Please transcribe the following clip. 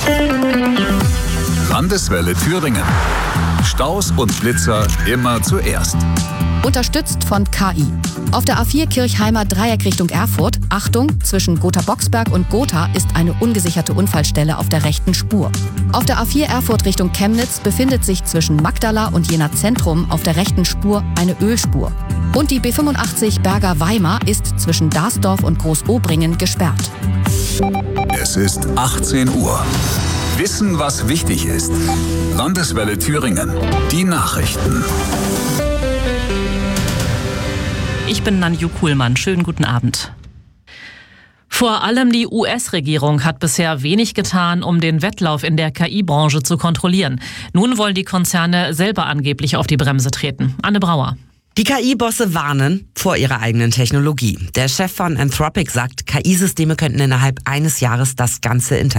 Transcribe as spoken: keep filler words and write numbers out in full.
Landeswelle Thüringen. Staus und Blitzer immer zuerst. Unterstützt von K I. Auf der A vier Kirchheimer Dreieck Richtung Erfurt, Achtung, zwischen Gotha-Boxberg und Gotha ist eine ungesicherte Unfallstelle auf der rechten Spur. Auf der A vier Erfurt Richtung Chemnitz befindet sich zwischen Magdala und Jena Zentrum auf der rechten Spur eine Ölspur. Und die B fünfundachtzig Berger-Weimar ist zwischen Darsdorf und Großobringen gesperrt. Es ist achtzehn Uhr. Wissen, was wichtig ist. Landeswelle Thüringen. Die Nachrichten. Ich bin Nanju Kuhlmann. Schönen guten Abend. Vor allem die U S-Regierung hat bisher wenig getan, um den Wettlauf in der K I-Branche zu kontrollieren. Nun wollen die Konzerne selber angeblich auf die Bremse treten. Anne Brauer. Die K I-Bosse warnen vor ihrer eigenen Technologie. Der Chef von Anthropic sagt, K I-Systeme könnten innerhalb eines Jahres das ganze Internet